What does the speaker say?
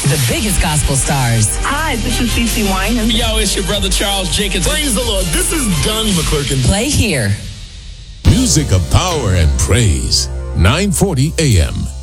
to the biggest gospel stars. Hi, this is CeCe Winans. Yo, it's your brother Charles Jenkins. Praise the Lord. This is Donnie McClurkin. Play here. Music of power and praise. 940 AM.